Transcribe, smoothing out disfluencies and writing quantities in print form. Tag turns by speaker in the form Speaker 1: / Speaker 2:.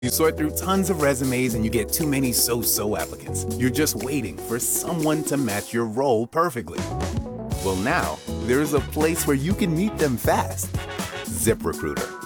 Speaker 1: You sort through tons of resumes and you get too many so-so applicants. You're just waiting for someone to match your role perfectly. Well, now, there's a place where you can meet them fast. ZipRecruiter.